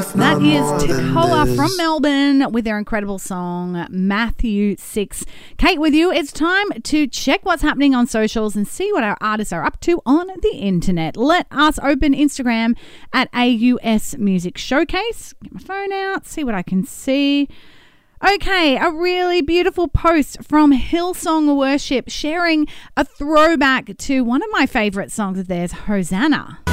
That is Takoa from Melbourne with their incredible song Matthew 6. Kate with you. It's time to check what's happening on socials and see what our artists are up to on the internet. Let us open Instagram at AUS Music Showcase. Get my phone out, see what I can see. Okay, a really beautiful post from Hillsong Worship sharing a throwback to one of my favourite songs of theirs, Hosanna.